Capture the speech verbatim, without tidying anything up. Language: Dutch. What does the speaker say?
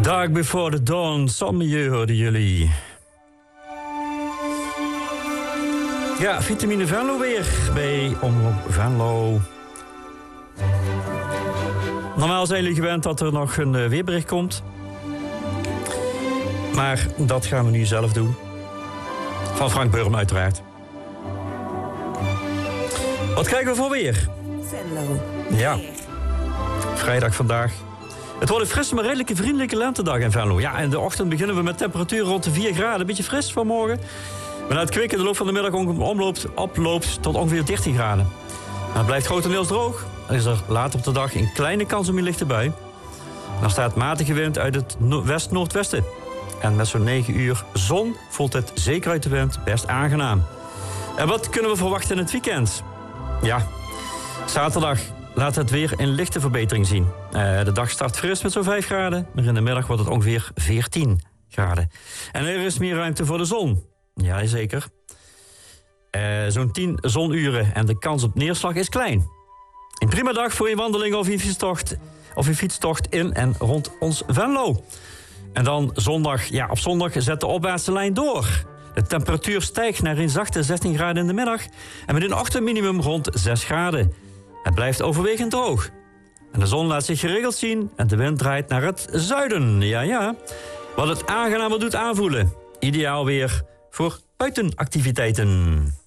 Dark Before the Dawn, San Milieu hoorden jullie. Ja, Vitamine Venlo weer bij Omroep Venlo. Normaal zijn jullie gewend dat er nog een uh, weerbericht komt. Maar dat gaan we nu zelf doen. Van Frank Burm uiteraard. Wat krijgen we voor weer? Venlo. Ja, vrijdag vandaag. Het wordt een frisse, maar redelijke vriendelijke lentedag in Venlo. Ja, in de ochtend beginnen we met temperatuur rond de vier graden. Een beetje fris vanmorgen. Maar na het kwik in de loop van de middag omloopt, oploopt tot ongeveer dertien graden. Maar het blijft grotendeels droog. Er is er later op de dag een kleine kans op een lichte bui. Dan staat matige wind uit het west-noordwesten. En met zo'n negen uur zon voelt het zeker uit de wind best aangenaam. En wat kunnen we verwachten in het weekend? Ja, zaterdag laat het weer een lichte verbetering zien. Uh, de dag start fris met zo'n vijf graden. Maar in de middag wordt het ongeveer veertien graden. En er is meer ruimte voor de zon. Ja, zeker. Uh, zo'n tien zonuren en de kans op neerslag is klein. Een prima dag voor je wandeling of je fietstocht, of je fietstocht in en rond ons Venlo. En dan zondag, ja, op zondag zet de opwaartse lijn door. De temperatuur stijgt naar een zachte zestien graden in de middag en met een ochtendminimum rond zes graden. Het blijft overwegend droog. En de zon laat zich geregeld zien en de wind draait naar het zuiden. Ja, ja. Wat het aangenamer doet aanvoelen. Ideaal weer voor buitenactiviteiten.